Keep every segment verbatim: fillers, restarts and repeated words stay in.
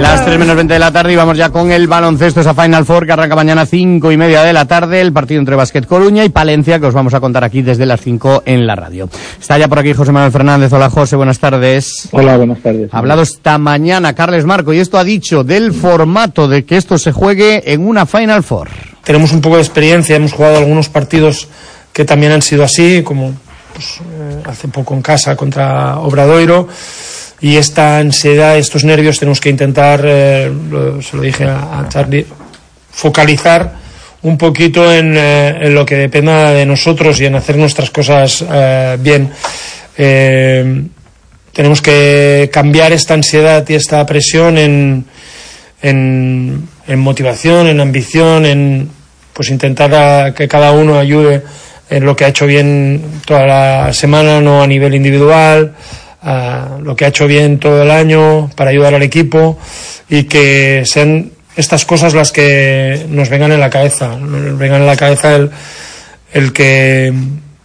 Las tres menos veinte de la tarde y vamos ya con el baloncesto, esa Final Four que arranca mañana cinco y media de la tarde, el partido entre Básquet Coruña y Palencia, que os vamos a contar aquí desde las cinco en la radio. Está ya por aquí José Manuel Fernández. Hola José, buenas tardes. Hola, buenas tardes. Ha hablado esta mañana Carles Marco y esto ha dicho del formato de que esto se juegue en una Final Four. Tenemos un poco de experiencia, hemos jugado algunos partidos que también han sido así, como pues, eh, hace poco en casa contra Obradoiro. Y esta ansiedad, estos nervios, tenemos que intentar, eh, lo, se lo dije a, a Charlie, focalizar un poquito en, eh, en lo que dependa de nosotros y en hacer nuestras cosas eh, bien. Eh, tenemos que cambiar esta ansiedad y esta presión en, en, en motivación, en ambición, en pues intentar a, que cada uno ayude en lo que ha hecho bien toda la semana, no a nivel individual, a lo que ha hecho bien todo el año para ayudar al equipo, y que sean estas cosas las que nos vengan en la cabeza, nos vengan en la cabeza el, el que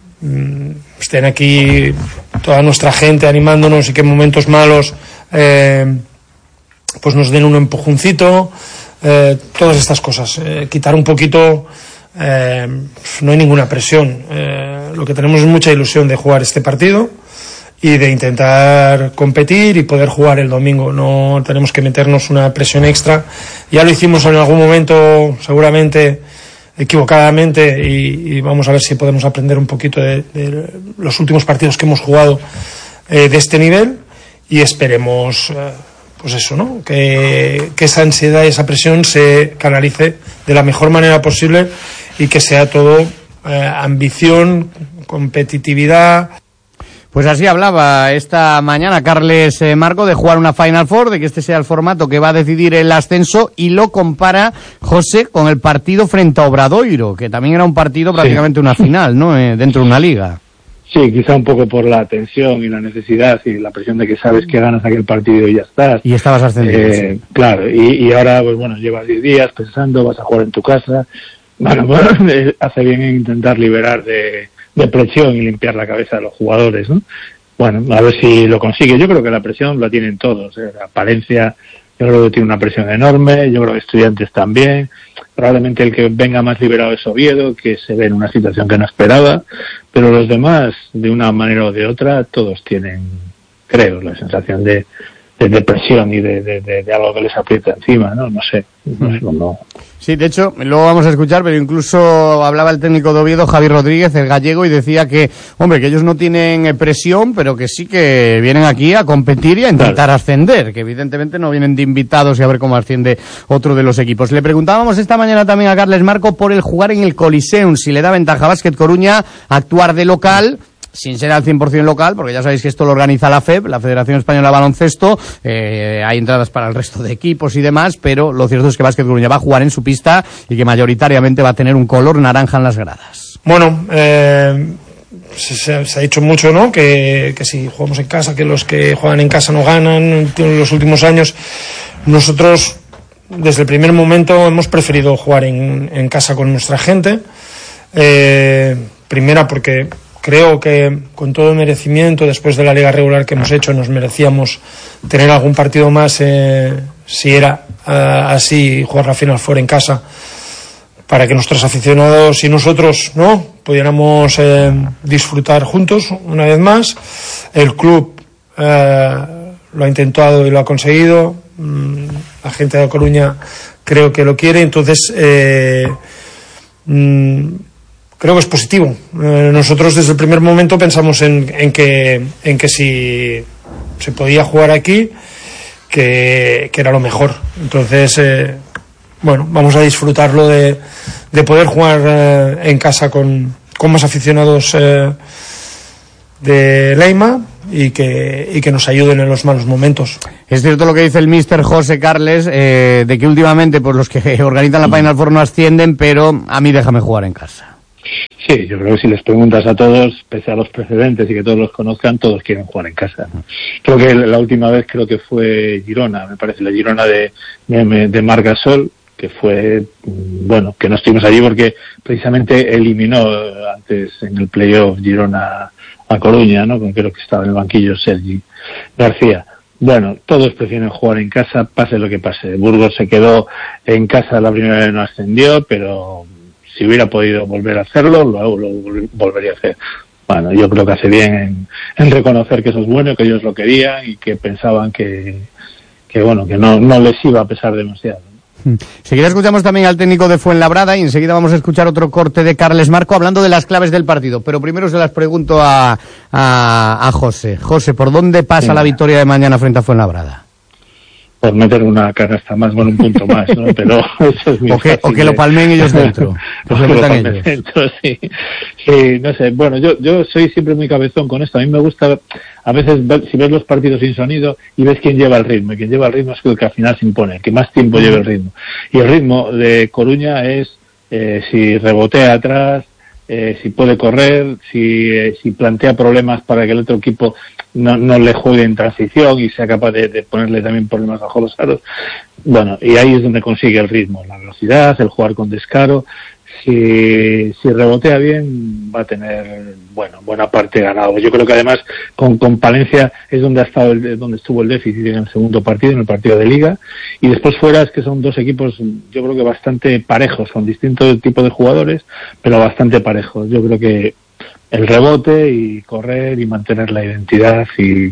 mm, estén aquí toda nuestra gente animándonos y que en momentos malos eh, pues nos den un empujoncito, eh, todas estas cosas, eh, quitar un poquito. Eh, no hay ninguna presión, eh, lo que tenemos es mucha ilusión de jugar este partido y de intentar competir y poder jugar el domingo. No tenemos que meternos una presión extra. Ya lo hicimos en algún momento, seguramente equivocadamente, y, y vamos a ver si podemos aprender un poquito de, de los últimos partidos que hemos jugado eh, de este nivel, y esperemos eh, pues eso, ¿no? Que, que esa ansiedad y esa presión se canalice de la mejor manera posible y que sea todo eh, ambición, competitividad. Pues así hablaba esta mañana Carles eh, Marco de jugar una Final Four, de que este sea el formato que va a decidir el ascenso, y lo compara, José, con el partido frente a Obradoiro, que también era un partido prácticamente sí. una final, ¿no? Eh, dentro de una liga. Sí, quizá un poco por la tensión y la necesidad y la presión de que sabes que ganas aquel partido y ya estás. Y estabas ascendido. Eh, sí. Claro, y, y ahora, pues bueno, llevas diez días pensando, vas a jugar en tu casa. Bueno, bueno hace bien en intentar liberar de... de presión y limpiar la cabeza de los jugadores, ¿no? Bueno, a ver si lo consigue. Yo creo que la presión la tienen todos. ¿eh? La Palencia, yo creo que tiene una presión enorme, yo creo que Estudiantes también. Probablemente el que venga más liberado es Oviedo, que se ve en una situación que no esperaba, pero los demás, de una manera o de otra, todos tienen, creo, la sensación de, de depresión y de, de, de, de algo que les aprieta encima, ¿no? No sé, no sé cómo... Sí, de hecho, luego vamos a escuchar, pero incluso hablaba el técnico de Oviedo, Javi Rodríguez, el gallego, y decía que, hombre, que ellos no tienen presión, pero que sí que vienen aquí a competir y a intentar claro. ascender, que evidentemente no vienen de invitados y a ver cómo asciende otro de los equipos. Le preguntábamos esta mañana también a Carles Marco por el jugar en el Coliseum, si le da ventaja a Básquet Coruña actuar de local, sin ser al cien por ciento local, porque ya sabéis que esto lo organiza la F E B, la Federación Española de Baloncesto, eh, hay entradas para el resto de equipos y demás, pero lo cierto es que Básquet Coruña va a jugar en su pista y que mayoritariamente va a tener un color naranja en las gradas. Bueno, eh, se, se ha dicho mucho, ¿no? Que, que si jugamos en casa, que los que juegan en casa no ganan en los últimos años. Nosotros, desde el primer momento, hemos preferido jugar en, en casa con nuestra gente. Eh, primera porque... Creo que con todo el merecimiento, después de la liga regular que hemos hecho, nos merecíamos tener algún partido más, eh, si era uh, así, jugar la Final Four en casa, para que nuestros aficionados y nosotros no pudiéramos eh, disfrutar juntos una vez más. El club eh, lo ha intentado y lo ha conseguido. Mm, la gente de Coruña creo que lo quiere, entonces... Eh, mm, Creo que es positivo. Eh, nosotros desde el primer momento pensamos en, en que en que si se podía jugar aquí, que, que era lo mejor. Entonces, eh, bueno, vamos a disfrutarlo de, de poder jugar eh, en casa con, con más aficionados eh, de Leima y que, y que nos ayuden en los malos momentos. Es cierto lo que dice el míster José Carles, eh, de que últimamente pues los que organizan la Final Four no ascienden, pero a mí déjame jugar en casa. Sí, yo creo que si les preguntas a todos, pese a los precedentes y que todos los conozcan, todos quieren jugar en casa, ¿no? Creo que la última vez creo que fue Girona, me parece, la Girona de, de, de Marc Gasol, que fue, bueno, que no estuvimos allí porque precisamente eliminó antes en el playoff Girona a Coruña, ¿no? Creo que estaba en el banquillo Sergi García. bueno, todos prefieren jugar en casa, pase lo que pase. Burgos se quedó en casa la primera vez, no ascendió, pero si hubiera podido volver a hacerlo, lo, lo volvería a hacer. Bueno, yo creo que hace bien en, en reconocer que eso es bueno, que ellos lo querían y que pensaban que, que bueno, que no, no les iba a pesar demasiado. Enseguida escuchamos también al técnico de Fuenlabrada y enseguida vamos a escuchar otro corte de Carles Marco hablando de las claves del partido. Pero primero se las pregunto a, a, a José. José, ¿por dónde pasa sí. la victoria de mañana frente a Fuenlabrada? Por meter una canasta más, bueno, un punto más, ¿no? Pero eso es muy o, que, o que lo palmen ellos dentro. o que lo palmen ellos. dentro, sí. Sí, no sé. Bueno, yo yo soy siempre muy cabezón con esto. A mí me gusta, a veces, ver, si ves los partidos sin sonido y ves quién lleva el ritmo. Y quien lleva el ritmo es el que al final se impone, el que más tiempo lleva el ritmo. Y el ritmo de Coruña es eh, si rebotea atrás, eh, si puede correr, si eh, si plantea problemas para que el otro equipo no, no le juegue en transición y sea capaz de, de ponerle también problemas bajo los aros. Bueno, y ahí es donde consigue el ritmo, la velocidad, el jugar con descaro. Si, si rebotea bien, va a tener, bueno, buena parte ganado. Yo creo que además con, con Palencia es donde ha estado el, donde estuvo el déficit en el segundo partido, en el partido de Liga. Y después fuera es que son dos equipos, yo creo que bastante parejos, con distintos tipos de jugadores, pero bastante parejos. Yo creo que el rebote y correr y mantener la identidad y, y,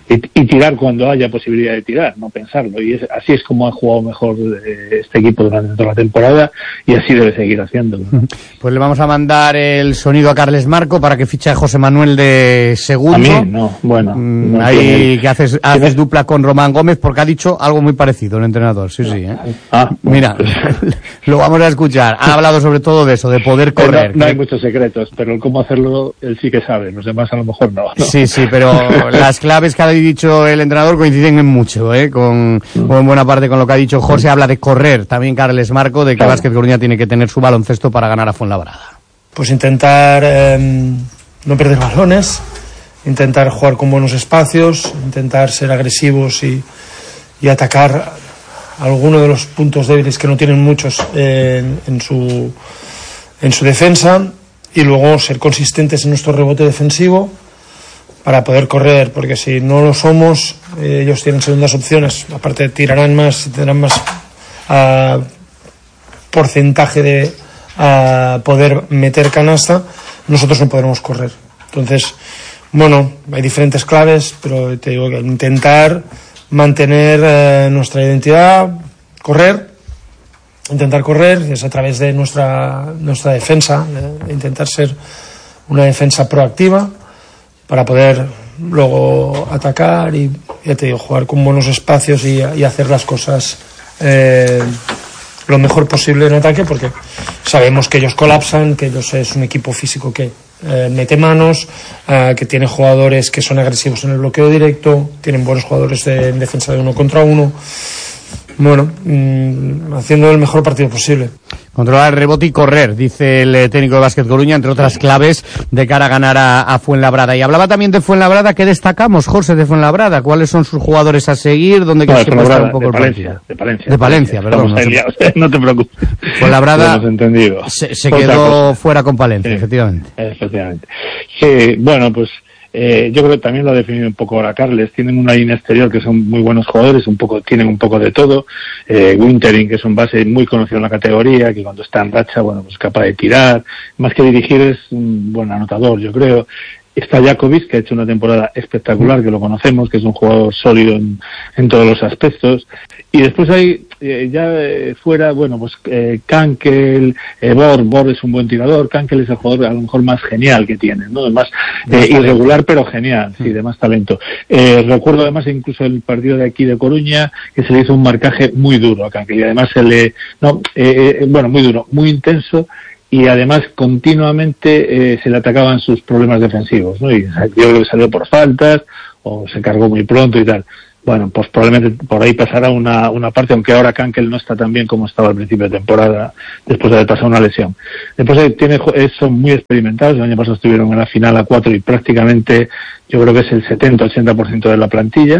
y tirar cuando haya posibilidad de tirar, no pensarlo. Y es, así es como ha jugado mejor eh, este equipo durante toda la temporada y así debe seguir haciéndolo. Pues le vamos a mandar el sonido a Carles Marco para que fiche a José Manuel de segundo. A mí, no, bueno. Mm, no ahí tiene... que haces, haces dupla con Román Gómez porque ha dicho algo muy parecido el entrenador, sí, sí. ¿eh? Ah, Mira, pues... lo vamos a escuchar. Ha hablado sobre todo de eso, de poder correr. No, no hay muchos secretos, pero el cómo hacerlo él sí que sabe, los demás a lo mejor no, ¿no? Sí, sí, pero las claves que ha dicho el entrenador coinciden en mucho, ¿eh? Con, con buena parte con lo que ha dicho José. Habla de correr, también Carles Marco, de que claro. Vázquez Coruña tiene que tener su baloncesto para ganar a Fuenlabrada. Pues intentar eh, no perder balones, intentar jugar con buenos espacios, intentar ser agresivos y, y atacar alguno de los puntos débiles que no tienen muchos eh, en, en su en su defensa. Y luego ser consistentes en nuestro rebote defensivo para poder correr, porque si no lo somos, eh, ellos tienen segundas opciones, aparte tirarán más, tendrán más uh, porcentaje de uh, poder meter canasta, nosotros no podremos correr. Entonces, bueno, hay diferentes claves, pero te digo que intentar mantener uh, nuestra identidad, correr, intentar correr es a través de nuestra nuestra defensa, de intentar ser una defensa proactiva para poder luego atacar y, ya te digo, jugar con buenos espacios y, y hacer las cosas eh, lo mejor posible en ataque, porque sabemos que ellos colapsan, que ellos es un equipo físico que eh, mete manos, eh, que tiene jugadores que son agresivos en el bloqueo directo, tienen buenos jugadores de, en defensa de uno contra uno. Bueno, mmm, haciendo el mejor partido posible. Controlar el rebote y correr, dice el técnico de Vázquez Coruña, entre otras claves de cara a ganar a, a Fuenlabrada. Y hablaba también de Fuenlabrada. ¿Qué destacamos, José, de Fuenlabrada? ¿Cuáles son sus jugadores a seguir? ¿Dónde crees que puede estar un poco de el Palencia, partido? De Palencia. De Palencia, perdón. No, se... no te preocupes. Fuenlabrada se, se quedó fuera con Palencia, sí, efectivamente. Efectivamente. Sí, bueno, pues... Eh, yo creo que también lo ha definido un poco ahora Carles. Tienen una línea exterior que son muy buenos jugadores, un poco tienen un poco de todo. Eh, Wintering, que es un base muy conocido en la categoría, que cuando está en racha, bueno, pues capaz de tirar. Más que dirigir es un buen anotador, yo creo. Está Jakovic, que ha hecho una temporada espectacular, que lo conocemos, que es un jugador sólido en, en todos los aspectos. Y después hay, eh, ya eh, fuera, bueno, pues eh, Kankel, eh, Bor, Bor es un buen tirador, Kankel es el jugador a lo mejor más genial que tiene, ¿no? Más eh, irregular pero genial, sí, de más talento. Eh, recuerdo además incluso el partido de aquí de Coruña, que se le hizo un marcaje muy duro a Kankel, y además se le, no, eh, eh, bueno, muy duro, muy intenso, y además continuamente eh, se le atacaban sus problemas defensivos, ¿no? Y yo creo que salió por faltas, o se cargó muy pronto y tal. Bueno, pues probablemente por ahí pasará una, una parte, aunque ahora Kankel no está tan bien como estaba al principio de temporada, después de haber pasado una lesión. Después tiene, son muy experimentados, el año pasado estuvieron en la final a cuatro y prácticamente yo creo que es el setenta ochenta por ciento de la plantilla,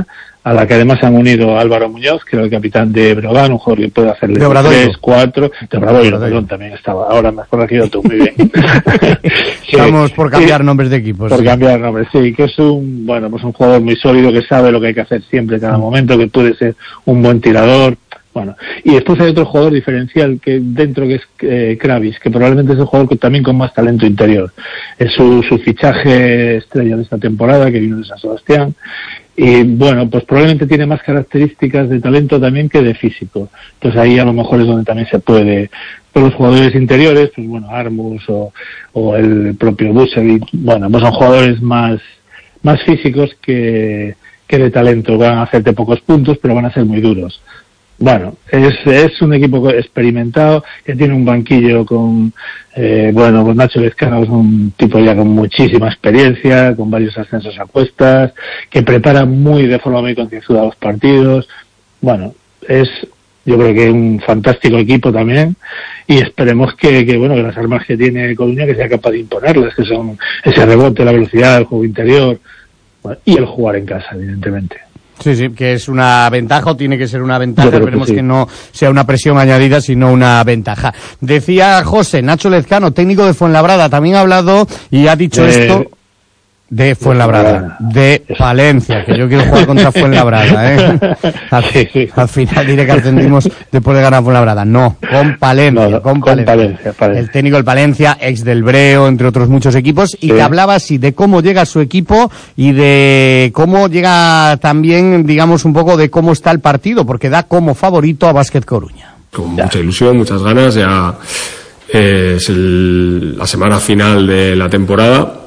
a la que además han unido a Álvaro Muñoz, que era el capitán de Breogán, un jugador que puede hacerle tres, cuatro, de Obradoiro, perdón, también estaba, ahora me has corregido tú, muy bien. Sí, estamos por cambiar sí, nombres de equipos. Por sí. cambiar nombres, sí, que es un, bueno, pues un jugador muy sólido, que sabe lo que hay que hacer siempre, cada momento, que puede ser un buen tirador. Bueno, y después hay otro jugador diferencial que dentro, que es eh, Kravis, que probablemente es el jugador que también con más talento interior. Es su, su fichaje estrella de esta temporada, que vino de San Sebastián. Y bueno, pues probablemente tiene más características de talento también que de físico. Entonces ahí a lo mejor es donde también se puede, por los jugadores interiores, pues bueno, Armus o, o el propio Busevic, bueno, pues son jugadores más, más físicos que, que de talento. Van a hacerte pocos puntos, pero van a ser muy duros. Bueno, es, es un equipo experimentado, que tiene un banquillo con, eh, bueno, con Nacho Lezcano, es un tipo ya con muchísima experiencia, con varios ascensos a cuestas, que prepara muy, de forma muy concienzuda los partidos. Bueno, es, yo creo que un fantástico equipo también, y esperemos que, que bueno, que las armas que tiene Coruña, que sea capaz de imponerlas, que son ese rebote, la velocidad, el juego interior, bueno, y el jugar en casa, evidentemente. Sí, sí, que es una ventaja o tiene que ser una ventaja. Esperemos que, sí. que no sea una presión añadida, sino una ventaja. Decía José, Nacho Lezcano, técnico de Fuenlabrada, también ha hablado y ha dicho eh... esto... De Fuenlabrada, de Palencia, que yo quiero jugar contra Fuenlabrada, ¿eh? Al, sí, sí. al final diré que ascendimos después de ganar Fuenlabrada. No, con Palencia, no, con, Palencia. con Palencia, Palencia. El técnico del Palencia, ex del Breo, entre otros muchos equipos, y sí. que hablaba así de cómo llega su equipo y de cómo llega también, digamos, un poco de cómo está el partido, porque da como favorito a Básquet Coruña. Con ya. mucha ilusión, muchas ganas, ya eh, es el, la semana final de la temporada.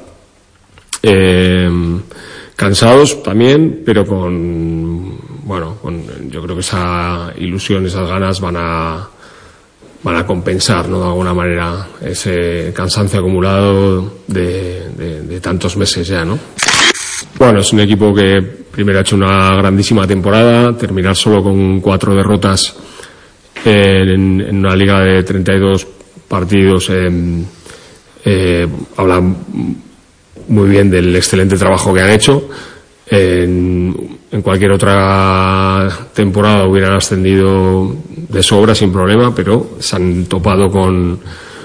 Eh, cansados también, pero con bueno, con, yo creo que esa ilusión, esas ganas van a van a compensar, ¿no?, de alguna manera ese cansancio acumulado de, de, de tantos meses ya, ¿no? Bueno, es un equipo que primero ha hecho una grandísima temporada, terminar solo con cuatro derrotas en, en una liga de treinta y dos partidos, eh, eh, habla muy bien del excelente trabajo que han hecho. En, en cualquier otra temporada hubieran ascendido de sobra sin problema, pero se han topado con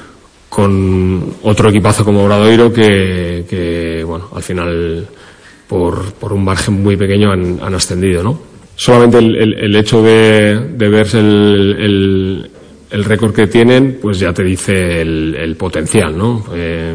con otro equipazo como Obradoiro que, que bueno, al final por, por un margen muy pequeño han, han ascendido, ¿no? Solamente el, el, el hecho de, de verse el, el, el récord que tienen, pues ya te dice el, el potencial, ¿no? Eh,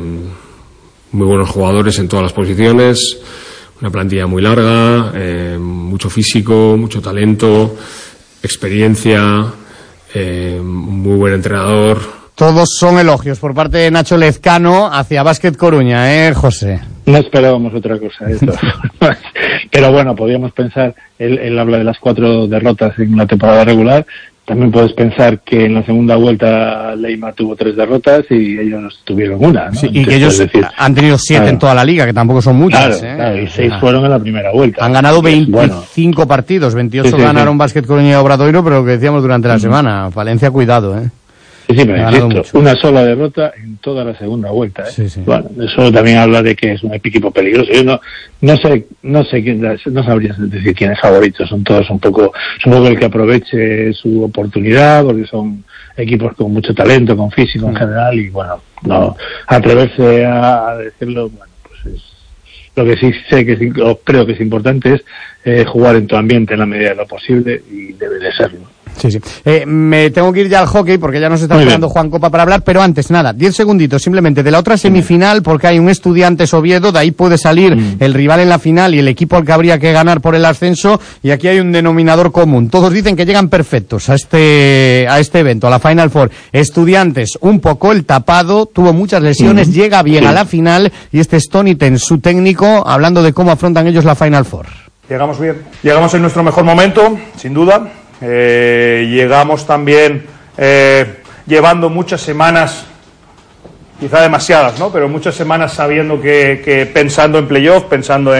muy buenos jugadores en todas las posiciones, una plantilla muy larga, eh, mucho físico, mucho talento, experiencia, eh, muy buen entrenador. Todos son elogios por parte de Nacho Lezcano hacia Básquet Coruña, ¿eh, José? No esperábamos otra cosa de esto. Pero bueno, podíamos pensar, él, él habla de las cuatro derrotas en la temporada regular. También puedes pensar que en la segunda vuelta Leima tuvo tres derrotas y ellos tuvieron una, ¿no? Sí, y que ellos decir, han tenido siete claro. en toda la liga, que tampoco son muchas. Claro, ¿eh? claro, y seis ah. fueron en la primera vuelta. Han ganado veinticinco bueno. partidos, veintiocho sí, sí, ganaron sí. Básquet Coruña y Obradoiro, pero lo que decíamos durante la mm. semana, Valencia, cuidado, ¿eh. Sí, sí, pero insisto, una sola derrota en toda la segunda vuelta, ¿eh? Sí, sí. Bueno, eso también habla de que es un equipo peligroso. Yo no, no sé, no sé quién, no sabría decir quién es favorito. Son todos un poco, supongo el que aproveche su oportunidad, porque son equipos con mucho talento, con físico en general, y bueno, no, atreverse a, a decirlo, bueno, pues es, lo que sí sé que es, o creo que es importante es eh, jugar en tu ambiente en la medida de lo posible, y debe de serlo. Sí, sí. Eh, me tengo que ir ya al hockey porque ya nos está esperando Juan Copa para hablar, pero antes, nada, diez segunditos simplemente de la otra semifinal, porque hay un Estudiantes Oviedo, de ahí puede salir mm. el rival en la final y el equipo al que habría que ganar por el ascenso, y aquí hay un denominador común. Todos dicen que llegan perfectos a este a este evento, a la Final Four. Estudiantes, un poco el tapado, tuvo muchas lesiones, mm. llega bien sí. a la final, y este Stonington, su técnico, hablando de cómo afrontan ellos la Final Four. Llegamos bien, llegamos en nuestro mejor momento, sin duda. Eh, llegamos también eh, llevando muchas semanas, quizá demasiadas, ¿no? Pero muchas semanas sabiendo que, que pensando en playoff, pensando en,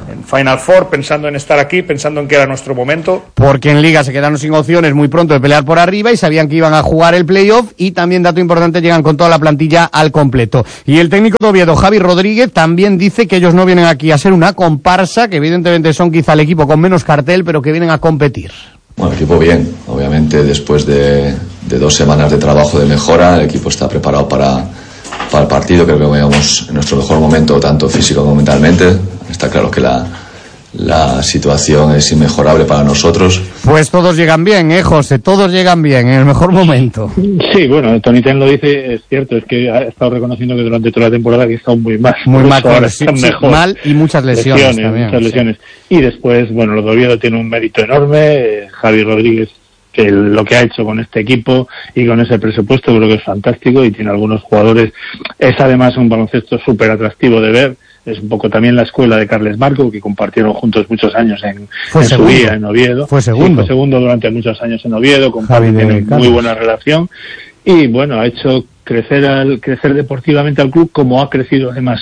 en Final Four, pensando en estar aquí, pensando en que era nuestro momento. Porque en Liga se quedaron sin opciones muy pronto de pelear por arriba y sabían que iban a jugar el playoff, y también, dato importante, llegan con toda la plantilla al completo. Y el técnico de Oviedo, Javi Rodríguez, también dice que ellos no vienen aquí a ser una comparsa, que evidentemente son quizá el equipo con menos cartel, pero que vienen a competir. Bueno, el equipo bien, obviamente después de, de dos semanas de trabajo de mejora, el equipo está preparado para, para el partido. Creo que vamos en nuestro mejor momento, tanto físico como mentalmente. Está claro que la, la situación es inmejorable para nosotros. Pues todos llegan bien, ¿eh, José? Todos llegan bien, en el mejor momento. Sí, bueno, Tony Ten lo dice, es cierto, es que ha estado reconociendo que durante toda la temporada que ha estado muy mal. Muy mal, ahora sí, están sí, mejor. mal, y muchas lesiones, lesiones también. Muchas sí. lesiones. Y después, bueno, lo de Oviedo tiene un mérito enorme. eh, Javi Rodríguez, que el, lo que ha hecho con este equipo y con ese presupuesto, creo que es fantástico, y tiene algunos jugadores. Es además un baloncesto súper atractivo de ver. Es un poco también la escuela de Carles Marco, que compartieron juntos muchos años en, en su día en Oviedo. Fue segundo. Sí, fue segundo durante muchos años en Oviedo, con Javi tiene muy buena relación. Y bueno, ha hecho crecer al crecer deportivamente al club, como ha crecido además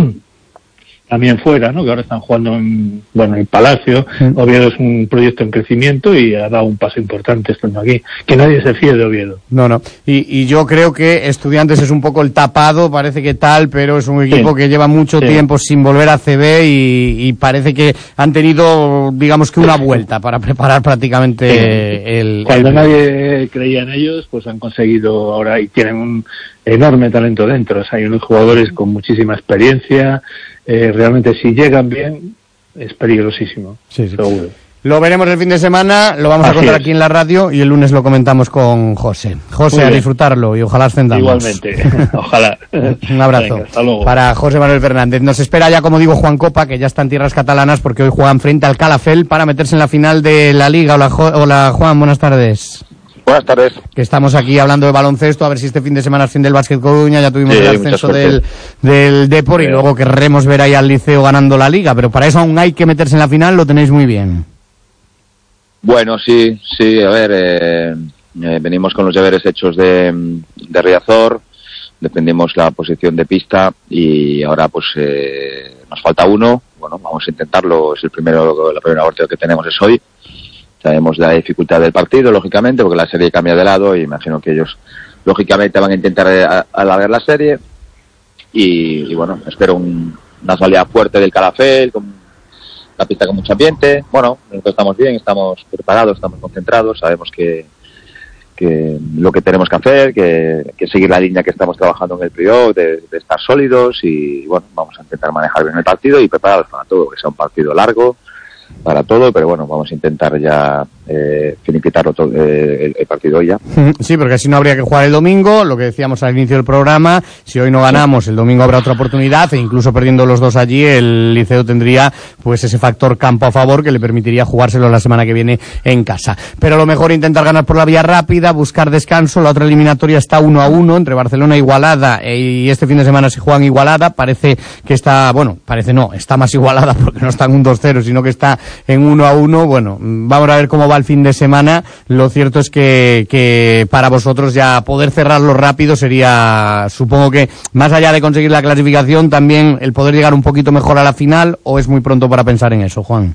también fuera, ¿no? Que ahora están jugando en, bueno, en el Palacio. Mm. Oviedo es un proyecto en crecimiento y ha dado un paso importante estando aquí. Que nadie se fíe de Oviedo. No, no. Y, y yo creo que Estudiantes es un poco el tapado, parece que tal, pero es un equipo sí. que lleva mucho sí. tiempo sin volver a C B, y, y parece que han tenido, digamos que una vuelta para preparar prácticamente sí. el... Cuando el... nadie creía en ellos, pues han conseguido ahora, y tienen un enorme talento dentro. O sea, hay unos jugadores con muchísima experiencia. Eh, realmente, si llegan bien, es peligrosísimo, sí, sí. seguro. Lo veremos el fin de semana, lo vamos Así a contar es. aquí en la radio, y el lunes lo comentamos con José. José, a disfrutarlo, y ojalá ascendamos. Igualmente, ojalá. Un abrazo. Venga, hasta luego. Para José Manuel Fernández. Nos espera ya, como digo, Juan Copa, que ya está en tierras catalanas, porque hoy juegan frente al Calafell para meterse en la final de la Liga. Hola, jo- Hola Juan, buenas tardes. Buenas tardes. Que estamos aquí hablando de baloncesto, a ver si este fin de semana asciende el Básquet Coruña, ya tuvimos sí, el ascenso del, del Depor, sí. y luego querremos ver ahí al Liceo ganando la Liga, pero para eso aún hay que meterse en la final, lo tenéis muy bien. Bueno, sí, sí, a ver, eh, eh, venimos con los deberes hechos de, de Riazor, defendimos la posición de pista, y ahora pues eh, nos falta uno. Bueno, vamos a intentarlo, es el primero, la primera partido que tenemos es hoy. Sabemos de la dificultad del partido, lógicamente, porque la serie cambia de lado, y imagino que ellos, lógicamente, van a intentar alargar la serie. Y, y bueno, espero un, una salida fuerte del Calafell, con la pista con mucho ambiente. Bueno, nosotros estamos bien, estamos preparados, estamos concentrados, sabemos que, que lo que tenemos que hacer, que, que seguir la línea que estamos trabajando en el playoff, de, de estar sólidos, y bueno, vamos a intentar manejar bien el partido y preparados para todo, que sea un partido largo, para todo, pero bueno, vamos a intentar ya eh, finiquitarlo todo, eh, el, el partido hoy ya. Sí, porque si no habría que jugar el domingo, lo que decíamos al inicio del programa, si hoy no ganamos, sí. el domingo habrá otra oportunidad, e incluso perdiendo los dos allí, el Liceo tendría pues ese factor campo a favor que le permitiría jugárselo la semana que viene en casa. Pero lo mejor intentar ganar por la vía rápida, buscar descanso. La otra eliminatoria está uno a uno entre Barcelona e Igualada, y este fin de semana se juegan Igualada, parece que está, bueno, parece no, está más igualada porque no está en un dos cero, sino que está en uno a uno. Bueno, vamos a ver cómo va el fin de semana. Lo cierto es que, que para vosotros ya poder cerrarlo rápido sería, supongo que más allá de conseguir la clasificación, también el poder llegar un poquito mejor a la final, ¿o es muy pronto para pensar en eso, Juan?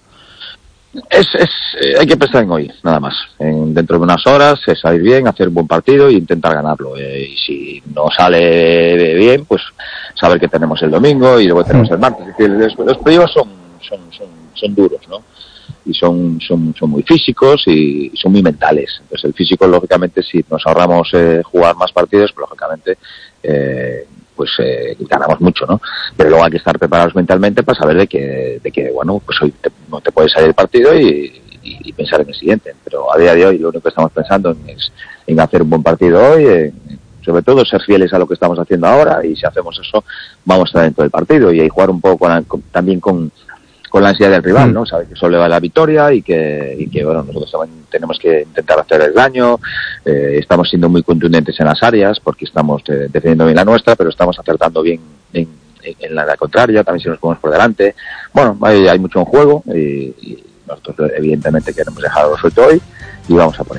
Es, es, eh, hay que pensar en hoy, nada más. En, dentro de unas horas, es salir bien, hacer un buen partido e intentar ganarlo. Eh, y si no sale bien, pues saber que tenemos el domingo y luego tenemos el martes. Es decir, los, los playoffs son, son, son, son duros, ¿no? Y son, son, son muy físicos y, y son muy mentales. Entonces el físico, lógicamente, si nos ahorramos eh, jugar más partidos, pues, lógicamente, eh, pues eh, ganamos mucho, ¿no? Pero luego hay que estar preparados mentalmente para saber de que, de que bueno, pues hoy te, no te puede salir el partido y, y, y pensar en el siguiente. Pero a día de hoy lo único que estamos pensando en, es en hacer un buen partido hoy, en, sobre todo ser fieles a lo que estamos haciendo ahora, y si hacemos eso vamos a estar dentro del partido, y ahí jugar un poco con, con, también con, con la ansiedad del rival, ¿no? Saber que solo le va la victoria y que, y que bueno, nosotros también tenemos que intentar hacer el daño. Eh, estamos siendo muy contundentes en las áreas porque estamos eh, defendiendo bien la nuestra, pero estamos acertando bien en, en, en la, la contraria, también si nos ponemos por delante. Bueno, hay, hay mucho en juego, y, y nosotros evidentemente queremos dejarlo suelto hoy y vamos a por ello.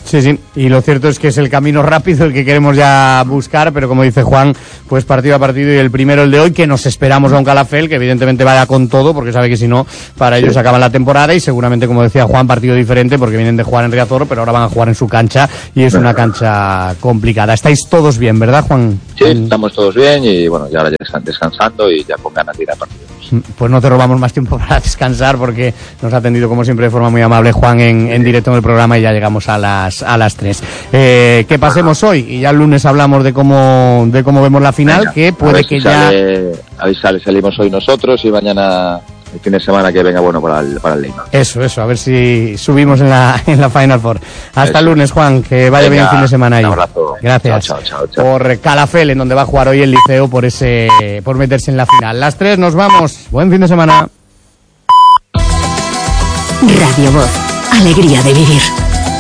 Sí, sí, y lo cierto es que es el camino rápido el que queremos ya buscar, pero como dice Juan, pues partido a partido, y el primero el de hoy, que nos esperamos a un Calafell, que evidentemente vaya con todo, porque sabe que si no, para ellos acaban la temporada, y seguramente, como decía Juan, partido diferente, porque vienen de jugar en Riazor, pero ahora van a jugar en su cancha, y es una cancha complicada. Estáis todos bien, ¿verdad, Juan? Sí, estamos todos bien, y bueno, ya ahora ya están descansando, y ya con ganas de ir a partidos. Pues no te robamos más tiempo para descansar, porque nos ha atendido como siempre de forma muy amable Juan en, en directo en el programa, y ya llegamos a las a las tres. Eh, que pasemos hoy, y ya el lunes hablamos de cómo de cómo vemos la final. Venga, que puede que si ya sale, a ver si sale, salimos hoy nosotros, y mañana el fin de semana que venga bueno para el, para el Lima. Eso, eso, a ver si subimos en la en la Final Four. Hasta eso. El lunes, Juan, que vaya Venga, bien el fin de semana ahí. Un abrazo. Gracias. Chao, chao, chao, chao. Por Calafell, en donde va a jugar hoy el Liceo por ese por meterse en la final. Las tres nos vamos. Buen fin de semana. Radio Voz, alegría de vivir.